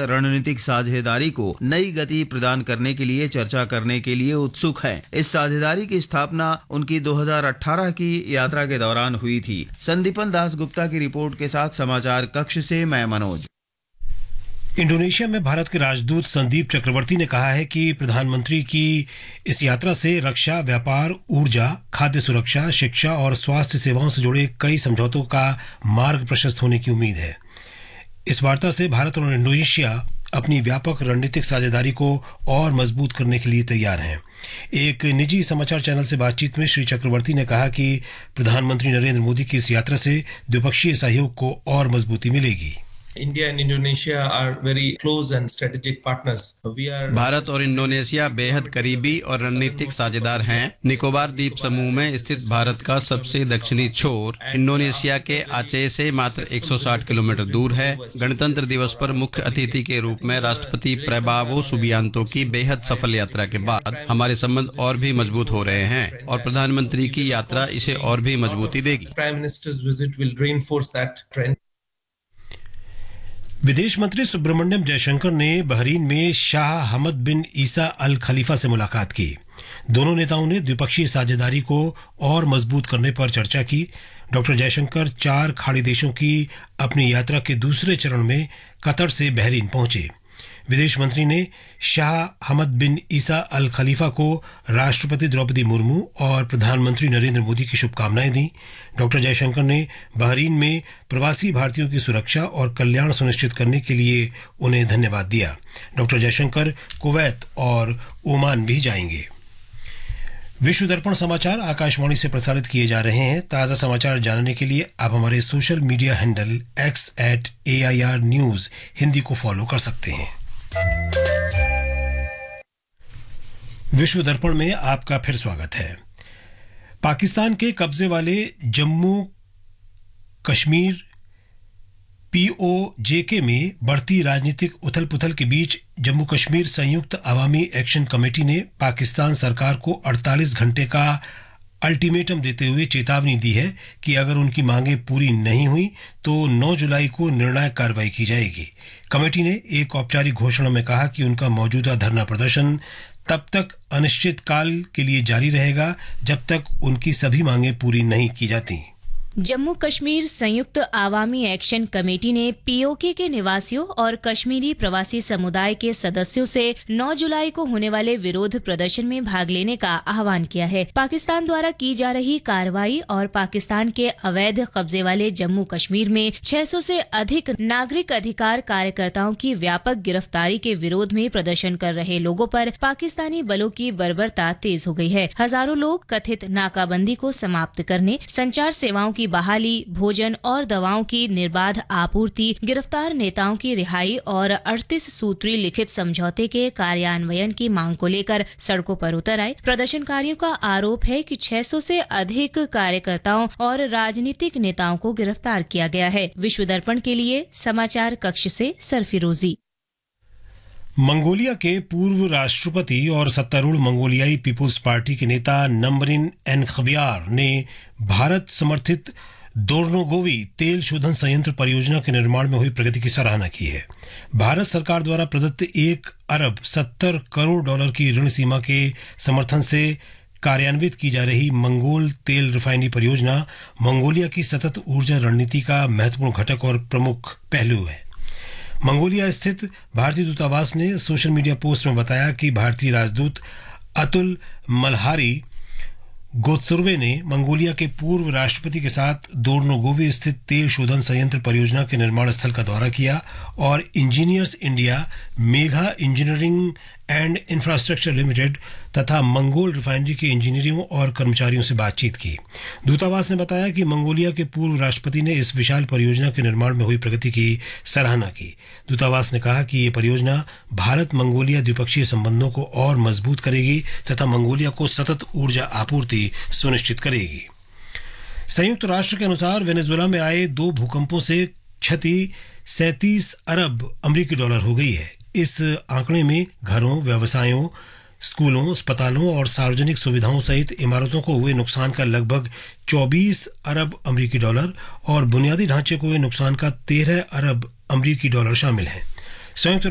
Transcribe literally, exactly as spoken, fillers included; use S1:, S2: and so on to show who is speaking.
S1: रणनीतिक साझेदारी को नई गति प्रदान करने के लिए चर्चा करने के लिए उत्सुक हैं। इस साझेदारी की स्थापना उनकी दो हज़ार अठारह की यात्रा के दौरान हुई थी। संदीपन दास गुप्ता की रिपोर्ट के साथ समाचार कक्ष से मैं मनोज।
S2: इंडोनेशिया में भारत के राजदूत संदीप चक्रवर्ती ने कहा है कि प्रधानमंत्री की इस यात्रा से रक्षा, व्यापार, ऊर्जा, खाद्य सुरक्षा, शिक्षा और स्वास्थ्य सेवाओं से जुड़े कई समझौतों का मार्ग प्रशस्त होने की उम्मीद है। इस वार्ता से भारत और इंडोनेशिया अपनी व्यापक रणनीतिक साझेदारी को और मजबूत करने के लिए तैयार हैं। एक निजी समाचार चैनल से बातचीत में श्री चक्रवर्ती ने कहा कि प्रधानमंत्री नरेंद्र मोदी की इस यात्रा से द्विपक्षीय सहयोग को और मजबूती मिलेगी।
S3: India and Indonesia are very close and strategic partners. We are
S4: Bharat और इंडोनेशिया बेहद करीबी और रणनीतिक साझेदार हैं। निकोबार द्वीप समूह में स्थित भारत का सबसे दक्षिणी छोर इंडोनेशिया के आचे से मात्र एक सौ साठ किलोमीटर दूर है। गणतंत्र दिवस पर मुख्य अतिथि के रूप में राष्ट्रपति प्रबावो सुबियांतो की बेहद सफल यात्रा के बाद हमारे संबंध और भी मजबूत हो रहे हैं और प्रधानमंत्री की यात्रा इसे और भी मजबूती देगी।
S3: Prime Minister's visit will reinforce that trend.
S2: विदेश मंत्री सुब्रमण्यम जयशंकर ने बहरीन में शाह हमद बिन ईसा अल खलीफा से मुलाकात की। दोनों नेताओं ने द्विपक्षीय साझेदारी को और मजबूत करने पर चर्चा की। डॉक्टर जयशंकर चार खाड़ी देशों की अपनी यात्रा के दूसरे चरण में कतर से बहरीन पहुंचे। विदेश मंत्री ने शाह हमद बिन ईसा अल खलीफा को राष्ट्रपति द्रौपदी मुर्मू और प्रधानमंत्री नरेंद्र मोदी की शुभकामनाएं दी। डॉक्टर जयशंकर ने बहरीन में प्रवासी भारतीयों की सुरक्षा और कल्याण सुनिश्चित करने के लिए उन्हें धन्यवाद दिया। डॉक्टर जयशंकर कुवैत और ओमान भी जाएंगे। विश्व दर्पण समाचार आकाशवाणी से प्रसारित किए जा रहे हैं। ताज़ा समाचार जानने के लिए आप हमारे social media handle x eight A I R news Hindi को फॉलो कर सकते हैं। विश्व दर्पण में आपका फिर स्वागत है। पाकिस्तान के कब्जे वाले जम्मू कश्मीर पीओजेके में बढ़ती राजनीतिक उथल-पुथल के बीच जम्मू कश्मीर संयुक्त अवामी एक्शन कमेटी ने पाकिस्तान सरकार को अड़तालीस घंटे का अल्टीमेटम देते हुए चेतावनी दी है कि अगर उनकी मांगें पूरी नहीं हुई तो नौ जुलाई को निर्णायक कार्रवाई की जाएगी। कमेटी ने एक औपचारिक घोषणा में कहा कि उनका मौजूदा धरना प्रदर्शन तब तक अनिश्चित काल के लिए जारी रहेगा जब तक उनकी सभी मांगें पूरी नहीं की जाती।
S5: जम्मू कश्मीर संयुक्त आवामी एक्शन कमेटी ने पीओके के निवासियों और कश्मीरी प्रवासी समुदाय के सदस्यों से नौ जुलाई को होने वाले विरोध प्रदर्शन में भाग लेने का आह्वान किया है। पाकिस्तान द्वारा की जा रही कार्रवाई और पाकिस्तान के अवैध कब्जे वाले जम्मू कश्मीर में छह सौ से अधिक नागरिक अधिकार कार्यकर्ताओं की व्यापक गिरफ्तारी के विरोध में प्रदर्शन कर रहे लोगों पर पाकिस्तानी बलों की बर्बरता तेज हो गई है। हजारों लोग कथित नाकाबंदी को समाप्त करने, संचार सेवाओं की बहाली, भोजन और दवाओं की निर्बाध आपूर्ति, गिरफ्तार नेताओं की रिहाई और अड़तीस सूत्री लिखित समझौते के कार्यान्वयन की मांग को लेकर सड़कों पर उतर आए। प्रदर्शनकारियों का आरोप है कि छह सौ से अधिक कार्यकर्ताओं और राजनीतिक नेताओं को गिरफ्तार किया गया है। विश्व दर्पण के लिए समाचार कक्ष से सरफिरोजी।
S2: मंगोलिया के पूर्व राष्ट्रपति और सत्तारूढ़ मंगोलियाई पीपुल्स पार्टी के नेता नमरिन एनखबियार ने भारत समर्थित दोर्नोगोवी तेल शोधन संयंत्र परियोजना के निर्माण में हुई प्रगति की सराहना की है। भारत सरकार द्वारा प्रदत्त एक अरब सत्तर करोड़ डॉलर की ऋण सीमा के समर्थन से कार्यान्वित की जा रही मंगोल तेल रिफाइनरी परियोजना मंगोलिया की सतत ऊर्जा रणनीति का महत्वपूर्ण घटक और प्रमुख पहलू है। मंगोलिया स्थित भारतीय दूतावास ने सोशल मीडिया पोस्ट में बताया कि भारतीय राजदूत अतुल मल्हारी गोत्सुर्वे ने मंगोलिया के पूर्व राष्ट्रपति के साथ दोर्नोगोवी स्थित तेल शोधन संयंत्र परियोजना के निर्माण स्थल का दौरा किया और engineers India, Megha engineering and infrastructure limited तथा मंगोल रिफाइनरी के इंजीनियरों और कर्मचारियों से बातचीत की। दूतावास ने बताया कि मंगोलिया के पूर्व राष्ट्रपति ने इस विशाल परियोजना के निर्माण में हुई प्रगति की सराहना की। दूतावास ने कहा कि ये परियोजना भारत मंगोलिया द्विपक्षीय संबंधों को और मजबूत करेगी तथा मंगोलिया को सतत ऊर्जा आपूर्ति सुनिश्चित करेगी। संयुक्त राष्ट्र के अनुसार वेनेजुएला में आए दो भूकंपों से क्षति सैंतीस अरब अमेरिकी डॉलर हो गई है। इस आंकड़े में घरों, व्यवसायों, स्कूलों, अस्पतालों और सार्वजनिक सुविधाओं सहित इमारतों को हुए नुकसान का लगभग चौबीस अरब अमेरिकी डॉलर और बुनियादी ढांचे को हुए नुकसान का तेरह अरब अमेरिकी डॉलर शामिल हैं। संयुक्त